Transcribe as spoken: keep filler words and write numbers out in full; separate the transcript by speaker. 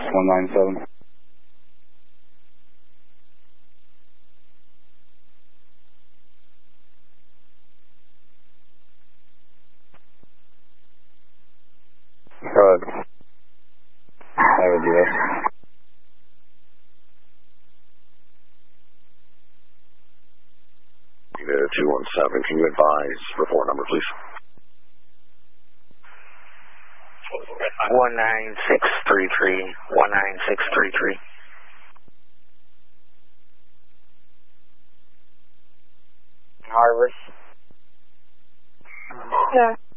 Speaker 1: one nine seven. Go ahead. I would do this.
Speaker 2: two one seven, can you advise report number, please?
Speaker 3: one nine six three three, one nine six three three.
Speaker 4: Harvard.
Speaker 5: Yeah.